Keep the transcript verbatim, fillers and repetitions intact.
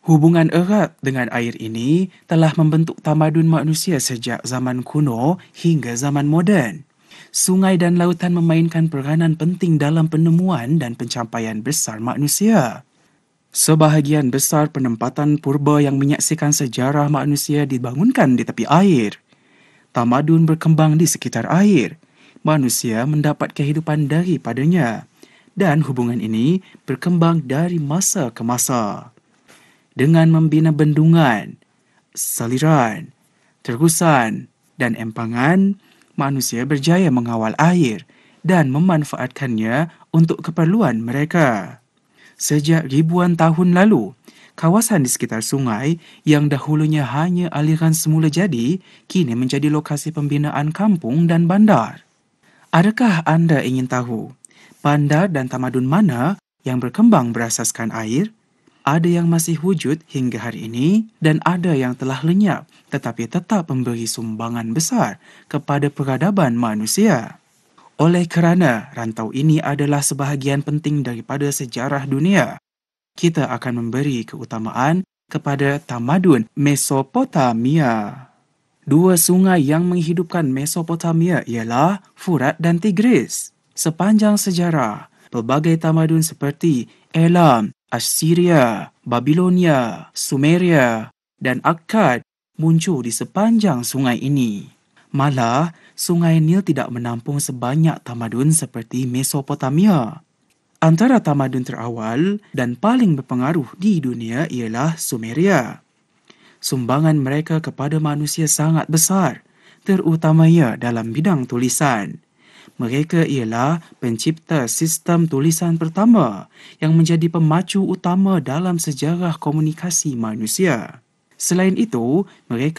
Hubungan erat dengan air ini telah membentuk tamadun manusia sejak zaman kuno hingga zaman moden. Sungai dan lautan memainkan peranan penting dalam penemuan dan pencapaian besar manusia. Sebahagian besar penempatan purba yang menyaksikan sejarah manusia dibangunkan di tepi air. Tamadun berkembang di sekitar air. Manusia mendapat kehidupan daripadanya. Dan hubungan ini berkembang dari masa ke masa. Dengan membina bendungan, saliran, terusan, dan empangan, manusia berjaya mengawal air dan memanfaatkannya untuk keperluan mereka. Sejak ribuan tahun lalu, kawasan di sekitar sungai yang dahulunya hanya aliran semula jadi, kini menjadi lokasi pembinaan kampung dan bandar. Adakah anda ingin tahu bandar dan tamadun mana yang berkembang berasaskan air? Ada yang masih wujud hingga hari ini dan ada yang telah lenyap tetapi tetap memberi sumbangan besar kepada peradaban manusia. Oleh kerana rantau ini adalah sebahagian penting daripada sejarah dunia, kita akan memberi keutamaan kepada tamadun Mesopotamia. Dua sungai yang menghidupkan Mesopotamia ialah Furat dan Tigris. Sepanjang sejarah, pelbagai tamadun seperti Elam, Assyria, Babilonia, Sumeria, dan Akkad muncul di sepanjang sungai ini. Malah, sungai Nil tidak menampung sebanyak tamadun seperti Mesopotamia. Antara tamadun terawal dan paling berpengaruh di dunia ialah Sumeria. Sumbangan mereka kepada manusia sangat besar, terutamanya dalam bidang tulisan. Mereka ialah pencipta sistem tulisan pertama yang menjadi pemacu utama dalam sejarah komunikasi manusia. Selain itu, mereka